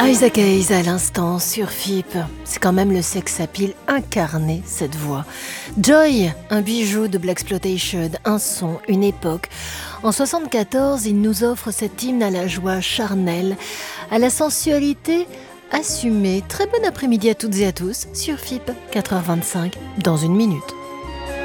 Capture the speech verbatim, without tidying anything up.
Isaac Hayes à l'instant sur F I P. C'est quand même le sex appeal incarné, cette voix. Joy, un bijou de Blaxploitation, un son, une époque. En soixante-quatorze, il nous offre cet hymne à la joie charnelle, à la sensualité assumée. Très bon après-midi à toutes et à tous sur F I P, quatre heures vingt-cinq, dans une minute.